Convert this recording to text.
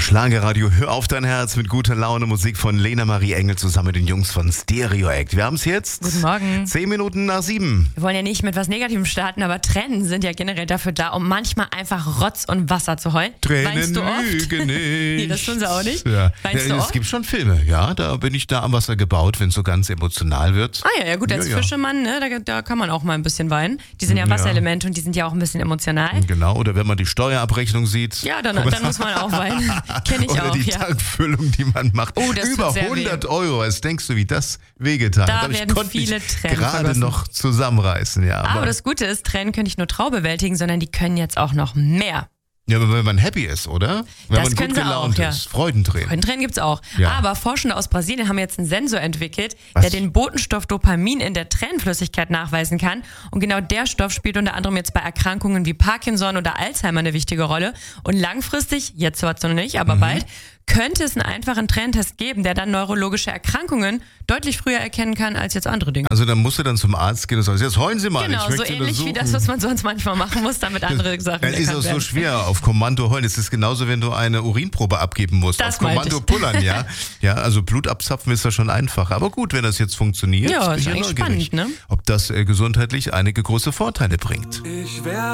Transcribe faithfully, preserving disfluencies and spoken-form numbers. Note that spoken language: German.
Schlagerradio, hör auf dein Herz mit guter Laune, Musik von Lena Marie Engel zusammen mit den Jungs von Stereo Act. Wir haben es jetzt. Guten Morgen. Zehn Minuten nach sieben. Wir wollen ja nicht mit was Negativem starten, aber Tränen sind ja generell dafür da, um manchmal einfach Rotz und Wasser zu heulen. Tränen Weinst du oft? lügen nicht. Nee, das tun sie auch nicht. Ja. Weinst Ja, du es oft? gibt schon Filme, ja, da bin ich da am Wasser gebaut, wenn es so ganz emotional wird. Ah ja, ja gut, als Ja, ja. Fischemann, ne, da, da kann man auch mal ein bisschen weinen. Die sind ja Wasserelemente und die sind ja auch ein bisschen emotional. Genau, oder wenn man die Steuerabrechnung sieht. Ja, dann, dann muss man auch weinen. Kenn ich Oder auch, die ja. Tankfüllung, die man macht. Oh, das tut Über sehr hundert Euro. Was denkst du, wie das wehgetan Da hat? Aber ich werden konnte viele mich Tränen gerade vergossen. noch zusammenreißen. Ja, Aber das Gute ist, Tränen können nicht nur Trauer bewältigen, sondern die können jetzt auch noch mehr. ja, aber wenn man happy ist, oder? Wenn Das man können gut sie gelaunt auch, ja. ist. Freudentränen. Freudentränen gibt's auch. Ja. Aber Forschende aus Brasilien haben jetzt einen Sensor entwickelt, Was? der den Botenstoff Dopamin in der Tränenflüssigkeit nachweisen kann. Und genau der Stoff spielt unter anderem jetzt bei Erkrankungen wie Parkinson oder Alzheimer eine wichtige Rolle. Und langfristig, jetzt zwar noch nicht, aber Mhm. bald, könnte es einen einfachen Tränentest geben, der dann neurologische Erkrankungen deutlich früher erkennen kann als jetzt andere Dinge. Also dann musst du dann zum Arzt gehen und sagst, jetzt heulen Sie mal. Genau, ich so möchte ähnlich wie untersuchen. das, was man sonst manchmal machen muss, damit andere Sachen Dann ist erkannt es so werden. schwer, auf Kommando heulen. Es ist genauso, wenn du eine Urinprobe abgeben musst. Das auf Kommando meinte ich. pullern, ja. Ja, also Blut abzapfen ist ja schon einfach. Aber gut, wenn das jetzt funktioniert, Ja, bin ist ich eigentlich neugierig, spannend, ne? ob das äh, gesundheitlich einige große Vorteile bringt. Ich wär